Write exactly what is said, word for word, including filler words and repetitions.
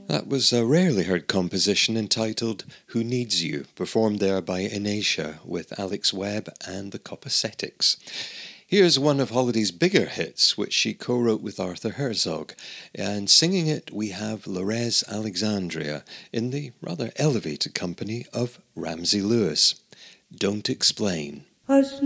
That was a rarely heard composition entitled Who Needs You, performed there by Inacia with Alex Webb and the Copacetics. Here's one of Holiday's bigger hits, which she co-wrote with Arthur Herzog, and singing it we have Lorez Alexandria in the rather elevated company of Ramsey Lewis. Don't Explain. Hush